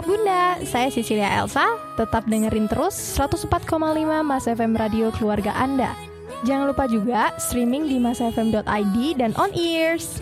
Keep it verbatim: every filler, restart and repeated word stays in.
Bunda, saya Cecilia Elsa. Tetap dengerin terus seratus empat koma lima Mas F M Radio Keluarga Anda. Jangan lupa juga streaming di masfm dot i d dan on ears.